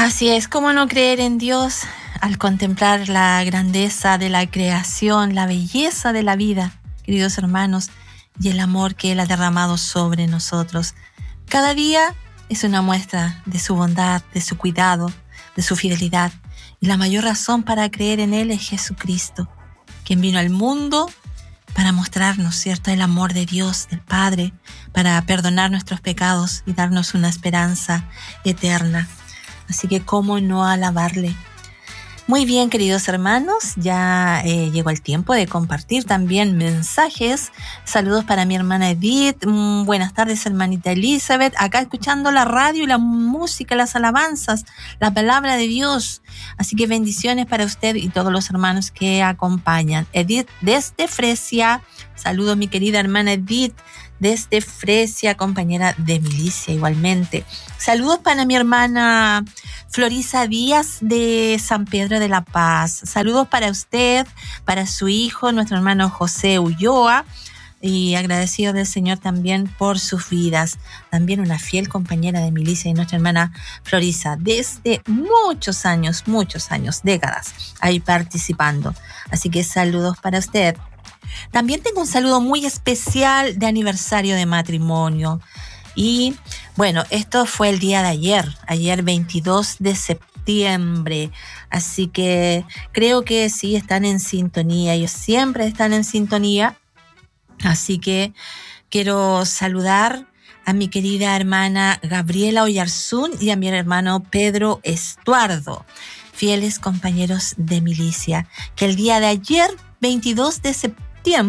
Así es, ¿cómo no creer en Dios al contemplar la grandeza de la creación, la belleza de la vida, queridos hermanos, y el amor que Él ha derramado sobre nosotros? Cada día es una muestra de su bondad, de su cuidado, de su fidelidad. Y la mayor razón para creer en Él es Jesucristo, quien vino al mundo para mostrarnos, ¿cierto?, el amor de Dios, del Padre, para perdonar nuestros pecados y darnos una esperanza eterna. Así que cómo no alabarle. Muy bien, queridos hermanos, ya llegó el tiempo de compartir también mensajes. Saludos para mi hermana Edith. Buenas tardes, hermanita Elizabeth. Acá escuchando la radio y la música, las alabanzas, la palabra de Dios. Así que bendiciones para usted y todos los hermanos que acompañan. Edith desde Fresia. Saludos, mi querida hermana Edith desde Fresia, compañera de milicia igualmente. Saludos para mi hermana Florisa Díaz de San Pedro de la Paz. Saludos para usted, para su hijo, nuestro hermano José Ulloa, y agradecido del Señor también por sus vidas. También una fiel compañera de milicia y nuestra hermana Florisa, desde muchos años, décadas, ahí participando. Así que saludos para usted. También tengo un saludo muy especial de aniversario de matrimonio. Y bueno, esto fue el día de ayer 22 de septiembre. Así que creo que sí están en sintonía. Ellos siempre están en sintonía. Así que quiero saludar a mi querida hermana Gabriela Oyarzún y a mi hermano Pedro Estuardo, fieles compañeros de milicia, que el día de ayer, 22 de septiembre,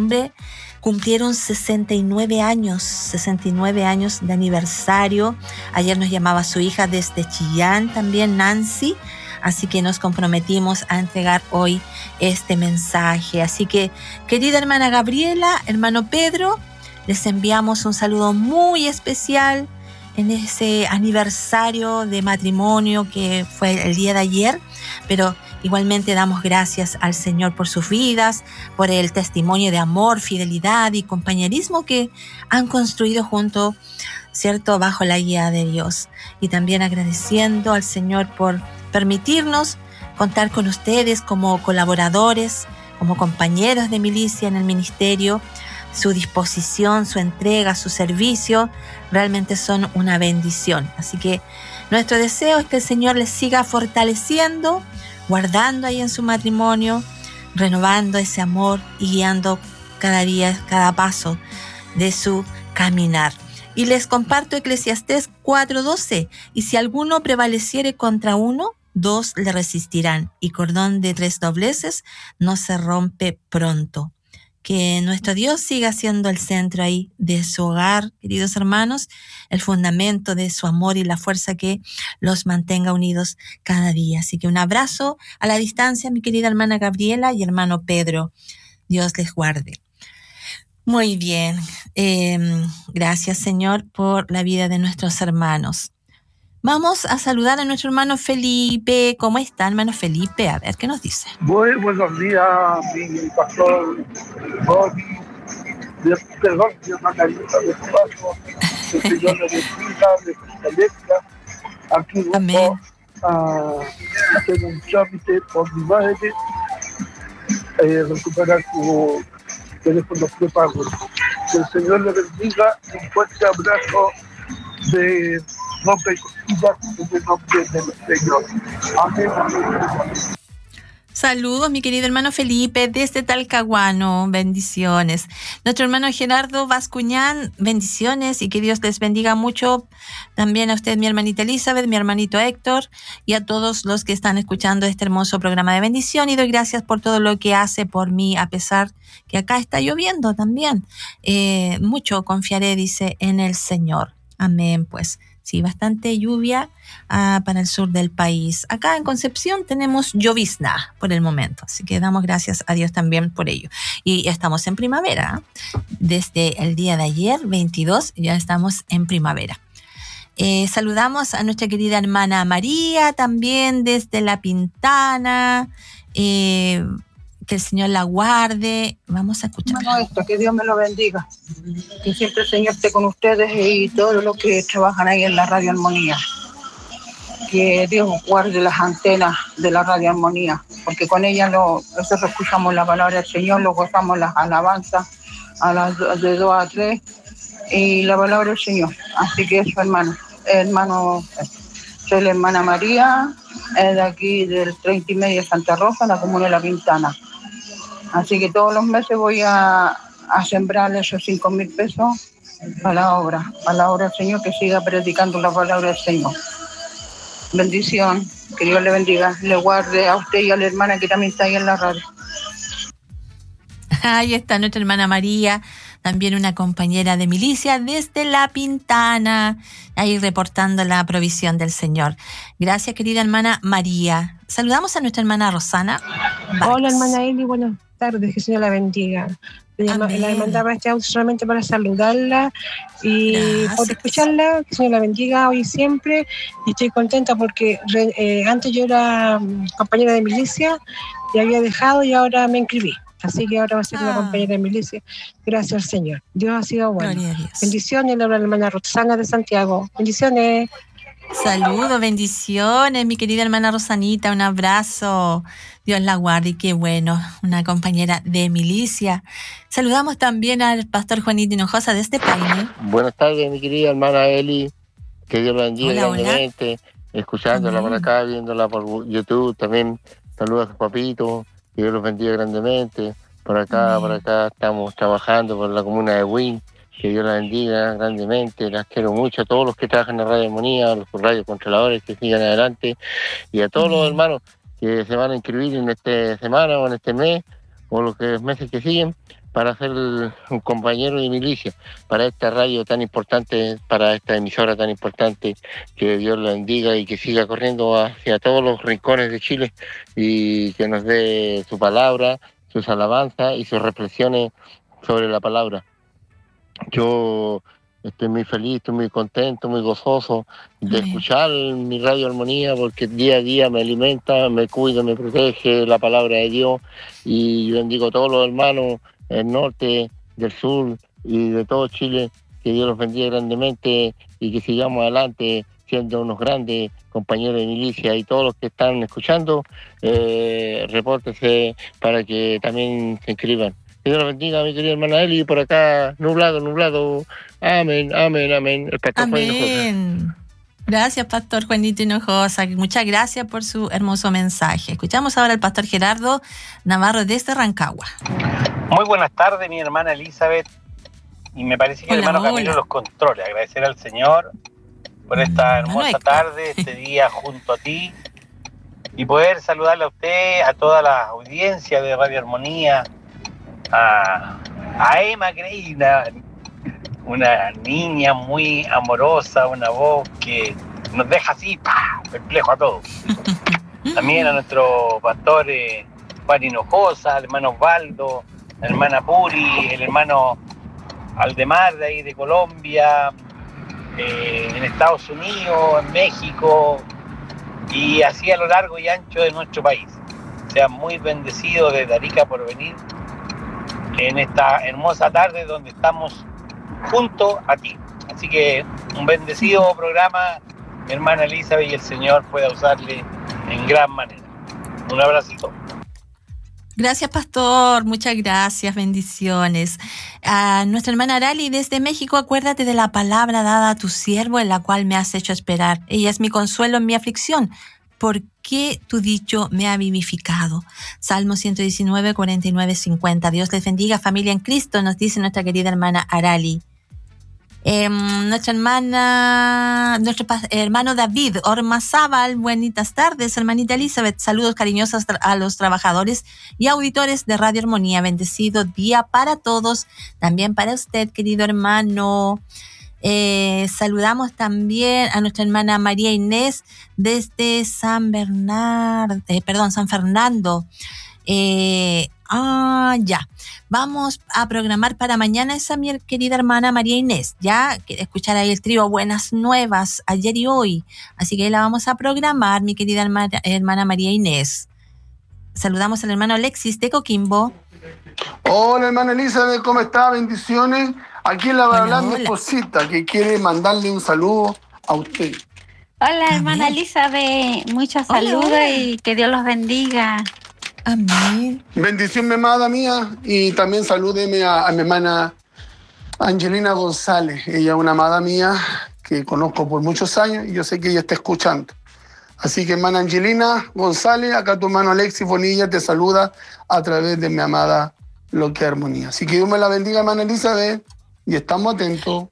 cumplieron 69 años de aniversario. Ayer nos llamaba su hija desde Chillán, también Nancy, así que nos comprometimos a entregar hoy este mensaje. Así que, querida hermana Gabriela, hermano Pedro, les enviamos un saludo muy especial en ese aniversario de matrimonio que fue el día de ayer, pero igualmente damos gracias al Señor por sus vidas, por el testimonio de amor, fidelidad y compañerismo que han construido junto, ¿cierto?, bajo la guía de Dios. Y también agradeciendo al Señor por permitirnos contar con ustedes como colaboradores, como compañeros de milicia en el ministerio. Su disposición, su entrega, su servicio realmente son una bendición. Así que nuestro deseo es que el Señor les siga fortaleciendo, guardando ahí en su matrimonio, renovando ese amor y guiando cada día, cada paso de su caminar. Y les comparto Eclesiastés 4:12. Y si alguno prevaleciere contra uno, dos le resistirán, y cordón de 3 dobleces no se rompe pronto. Que nuestro Dios siga siendo el centro ahí de su hogar, queridos hermanos, el fundamento de su amor y la fuerza que los mantenga unidos cada día. Así que un abrazo a la distancia, mi querida hermana Gabriela y hermano Pedro. Dios les guarde. Muy bien. Gracias, Señor, por la vida de nuestros hermanos. Vamos a saludar a nuestro hermano Felipe. ¿Cómo está, hermano Felipe? A ver, ¿qué nos dice? Muy buenos días, mi pastor Bobby. Perdón, mi hermana Lisa de Paso. El Señor le bendiga, le fortalezca. Aquí vamos a hacer un trámite por mi madre, recuperar su teléfono prepago. Que el Señor le bendiga. Un fuerte abrazo de nombre y costillas en el nombre del Señor. Amén. Saludos, mi querido hermano Felipe, desde Talcahuano, bendiciones. Nuestro hermano Gerardo Bascuñán, bendiciones y que Dios les bendiga mucho. También a usted, mi hermanita Elizabeth, mi hermanito Héctor y a todos los que están escuchando este hermoso programa de bendición. Y doy gracias por todo lo que hace por mí, a pesar que acá está lloviendo también. Mucho confiaré, dice, en el Señor. Amén, pues. Sí, bastante lluvia para el sur del país. Acá en Concepción tenemos llovizna por el momento, así que damos gracias a Dios también por ello. Y estamos en primavera. Desde el día de ayer, 22, ya estamos en primavera. Saludamos a nuestra querida hermana María, también desde La Pintana. Que el Señor la guarde. Vamos a escuchar. Bueno, que Dios me lo bendiga. Que siempre el Señor esté con ustedes y todos los que trabajan ahí en la Radio Armonía. que Dios guarde las antenas de la Radio Armonía, porque con ella nosotros escuchamos la palabra del Señor, lo gozamos las alabanzas de 2 a 3 y la palabra del Señor. Así que eso, hermano, soy la hermana María, de aquí del 30 y medio Santa Rosa, la comuna de La Pintana. Así que todos los meses voy a sembrar esos 5.000 pesos para la obra del Señor, que siga predicando la palabra del Señor. Bendición, que Dios le bendiga, le guarde a usted y a la hermana que también está ahí en la radio. Ahí está nuestra hermana María, también una compañera de milicia desde La Pintana, ahí reportando la provisión del Señor. Gracias, querida hermana María. Saludamos a nuestra hermana Rosana Vargas. Hola, hermana Eli, buenas tardes, que el Señor la bendiga. La mandaba este audio solamente para saludarla y gracias por escucharla, que el Señor la bendiga hoy y siempre. Y estoy contenta porque antes yo era compañera de milicia y había dejado y ahora me inscribí. Así que ahora va a ser una compañera de milicia. Gracias al Señor. Dios ha sido bueno. Bendiciones, la hermana Rosana de Santiago. Bendiciones. Saludos, bendiciones, mi querida hermana Rosanita, un abrazo. Dios la guarde y qué bueno, una compañera de milicia. Saludamos también al pastor Juanito Hinojosa desde Paine. Buenas tardes, mi querida hermana Eli, que Dios la bendiga grandemente, escuchándola por acá, viéndola por YouTube también. Saludos a su papito, que Dios los bendiga grandemente. Por acá estamos trabajando por la comuna de Wynn. Que Dios la bendiga grandemente, las quiero mucho, a todos los que trabajan en Radio Armonía, a los radiocontroladores que sigan adelante, y a todos los hermanos que se van a inscribir en esta semana o en este mes, o los meses que siguen, para ser un compañero de milicia, para esta radio tan importante, para esta emisora tan importante, que Dios la bendiga y que siga corriendo hacia todos los rincones de Chile, y que nos dé su palabra, sus alabanzas y sus reflexiones sobre la palabra. Yo estoy muy feliz, estoy muy contento, muy gozoso de escuchar mi Radio Armonía, porque día a día me alimenta, me cuida, me protege la palabra de Dios, y yo bendigo a todos los hermanos del norte, del sur y de todo Chile, que Dios los bendiga grandemente y que sigamos adelante siendo unos grandes compañeros de milicia, y todos los que están escuchando, repórtense para que también se inscriban. Que Dios los bendiga, mi querida hermana Eli, por acá, nublado. Amén. El pastor Amén. Gracias, pastor Juanito Hinojosa. Muchas gracias por su hermoso mensaje. Escuchamos ahora al pastor Gerardo Navarro desde Rancagua. Muy buenas tardes, mi hermana Elizabeth. Y me parece que el hermano Camilo los controla. Agradecer al Señor por esta hermosa tarde, este día junto a ti. Y poder saludarle a usted, a toda la audiencia de Radio Armonía, a Emma Grey, una niña muy amorosa, una voz que nos deja así, perplejo a todos. También a nuestro pastor Juan Hinojosa, al hermano Osvaldo, la hermana Puri, el hermano Aldemar de ahí de Colombia, en Estados Unidos, en México, y así a lo largo y ancho de nuestro país. Sean muy bendecidos desde Arica por venir en esta hermosa tarde donde estamos junto a ti. Así que un bendecido programa, mi hermana Elizabeth, y el Señor pueda usarle en gran manera. Un abracito. Gracias, pastor. Muchas gracias. Bendiciones. A nuestra hermana Arali desde México, acuérdate de la palabra dada a tu siervo, en la cual me has hecho esperar. Ella es mi consuelo en mi aflicción, porque tu dicho me ha vivificado. Salmo 119, 49, 50. Dios les bendiga, familia en Cristo, nos dice nuestra querida hermana Arali. Nuestro hermano David Ormazábal, buenas tardes, hermanita Elizabeth, saludos cariñosos a los trabajadores y auditores de Radio Armonía, bendecido día para todos, también para usted, querido hermano. Saludamos también a nuestra hermana María Inés desde San Fernando. Ya. Vamos a programar para mañana esa mi querida hermana María Inés. Ya escuchar ahí el trío Buenas Nuevas ayer y hoy. Así que ahí la vamos a programar, mi querida hermana María Inés. Saludamos al hermano Alexis de Coquimbo. Hola, hermana Elizabeth, ¿cómo está? Bendiciones. Aquí le va a hablar mi esposita, que quiere mandarle un saludo a usted. Hola, hermana Elizabeth. Muchos saludos y que Dios los bendiga. Amén. Bendición, mi amada mía, y también salúdeme a mi hermana Angelina González. Ella es una amada mía que conozco por muchos años y yo sé que ella está escuchando. Así que, hermana Angelina González, acá tu hermano Alexis Bonilla te saluda a través de mi amada Loquia Armonía. Así que Dios me la bendiga, hermana Elizabeth, y estamos atentos.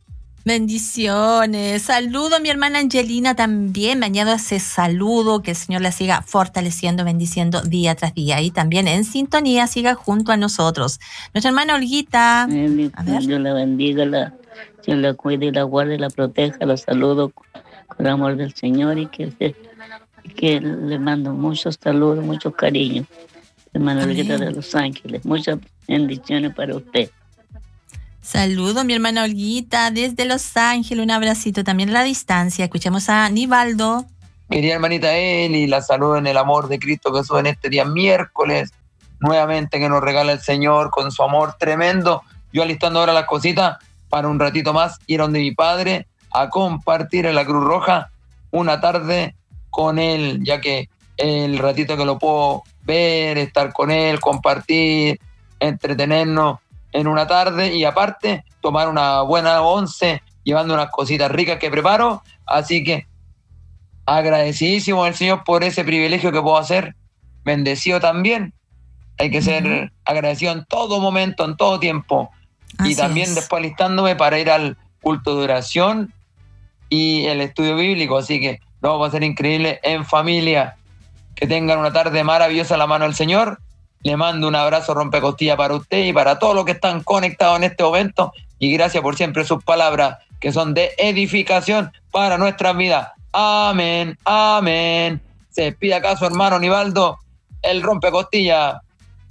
Bendiciones. Saludo a mi hermana Angelina también. Me añado a ese saludo. Que el Señor la siga fortaleciendo, bendiciendo día tras día. Y también en sintonía siga junto a nosotros. Nuestra hermana Olguita. A ver. Dios la bendiga, Dios la cuide y la guarde, la proteja. La saludo con el amor del Señor y que le mando muchos saludos, mucho cariño. Hermana Olguita de Los Ángeles. Muchas bendiciones para usted. Saludo a mi hermana Olguita desde Los Ángeles, un abracito también a la distancia. Escuchemos a Nivaldo. Querida hermanita Eli, la saludo en el amor de Cristo Jesús en este día miércoles, nuevamente que nos regala el Señor con su amor tremendo. Yo alistando ahora las cositas para un ratito más ir a donde mi padre a compartir en la Cruz Roja una tarde con él, ya que el ratito que lo puedo ver, estar con él, compartir, entretenernos en una tarde y aparte tomar una buena once llevando unas cositas ricas que preparo, así que agradecidísimo al Señor por ese privilegio que puedo hacer, bendecido también, hay que ser agradecido en todo momento, en todo tiempo. Así y también después alistándome para ir al culto de oración y el estudio bíblico, así que lo vamos a hacer increíble en familia. Que tengan una tarde maravillosa a la mano del Señor. Le mando un abrazo rompecostilla para usted y para todos los que están conectados en este momento. Y gracias por siempre sus palabras, que son de edificación para nuestras vidas. Amén, amén. Se despide acá su hermano Nivaldo, el rompecostilla.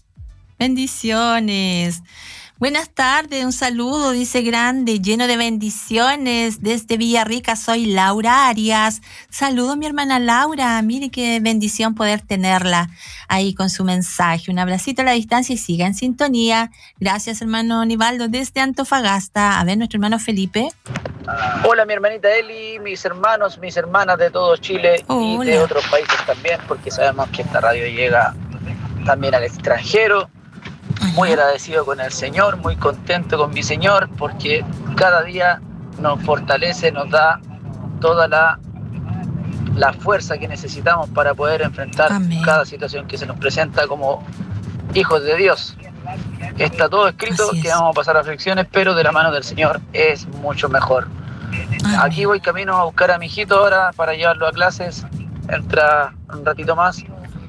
Bendiciones. Buenas tardes, un saludo, dice grande, lleno de bendiciones. Desde Villarrica soy Laura Arias. Saludo a mi hermana Laura. Mire qué bendición poder tenerla ahí con su mensaje. Un abracito a la distancia y siga en sintonía. Gracias, hermano Nivaldo, desde Antofagasta. A ver, nuestro hermano Felipe. Hola, mi hermanita Eli, mis hermanos, mis hermanas de todo Chile y de otros países también, porque sabemos que esta radio llega también al extranjero. Muy agradecido con el Señor, muy contento con mi Señor, porque cada día nos fortalece, nos da toda la fuerza que necesitamos para poder enfrentar cada situación que se nos presenta como hijos de Dios. Está todo escrito, que vamos a pasar aflicciones, pero de la mano del Señor es mucho mejor. Aquí voy camino a buscar a mi hijito ahora para llevarlo a clases, entra un ratito más.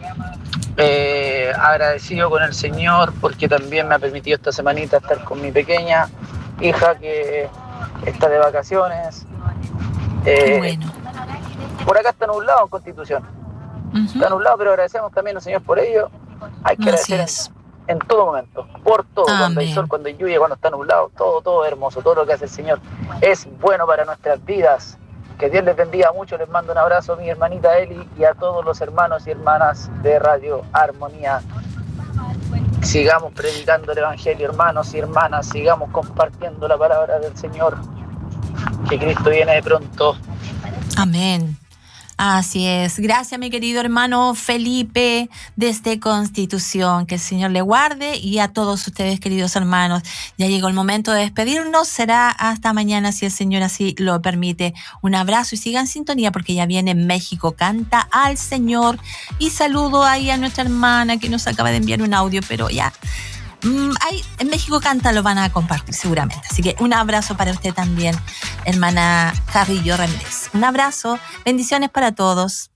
Agradecido con el Señor porque también me ha permitido esta semanita estar con mi pequeña hija que está de vacaciones. Bueno. Por acá está nublado en Constitución. Está nublado, pero agradecemos también al Señor por ello. Hay que agradecer en todo momento, por todo. Cuando hay sol, cuando hay lluvia, cuando está nublado, todo hermoso, todo lo que hace el Señor es bueno para nuestras vidas. Que Dios les bendiga mucho, les mando un abrazo a mi hermanita Eli y a todos los hermanos y hermanas de Radio Armonía. Sigamos predicando el Evangelio, hermanos y hermanas, sigamos compartiendo la palabra del Señor, que Cristo viene de pronto. Amén. Así es. Gracias, mi querido hermano Felipe, desde Constitución. Que el Señor le guarde y a todos ustedes, queridos hermanos. Ya llegó el momento de despedirnos. Será hasta mañana, si el Señor así lo permite. Un abrazo y sigan en sintonía porque ya viene México Canta al Señor. Y saludo ahí a nuestra hermana que nos acaba de enviar un audio, pero ya... Ahí en México Canta lo van a compartir seguramente. Así que un abrazo para usted también, hermana Carrillo Ramírez. Un abrazo, bendiciones para todos.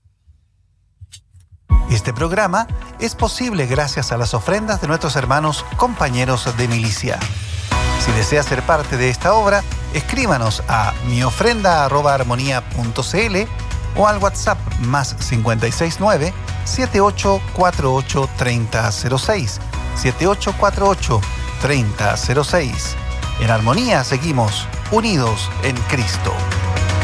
Este programa es posible gracias a las ofrendas de nuestros hermanos compañeros de milicia. Si desea ser parte de esta obra, escríbanos a miofrenda@armonía.cl o al WhatsApp +569 7848 3006. 7848-3006. En Armonía seguimos unidos en Cristo.